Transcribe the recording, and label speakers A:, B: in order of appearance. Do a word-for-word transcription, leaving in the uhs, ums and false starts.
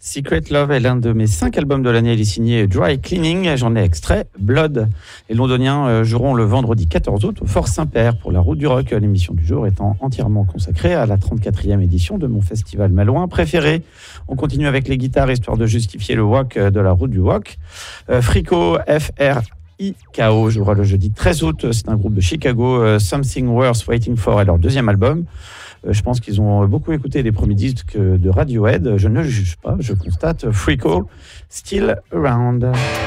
A: Secret Love est l'un de mes cinq albums de l'année. Il est signé Dry Cleaning. J'en ai extrait Blood. Les Londoniens joueront le vendredi quatorze août au Fort Saint-Père pour la Route du Rock. L'émission du jour étant entièrement consacrée à la trente-quatrième édition de mon festival malouin préféré. On continue avec les guitares histoire de justifier le walk de la Route du Rock. Euh, Frico, F R I K O jouera le jeudi treize août. C'est un groupe de Chicago. Something Worth Waiting For est leur deuxième album. Je pense qu'ils ont beaucoup écouté les premiers disques de Radiohead. Je ne juge pas, je constate Frico, Still Around.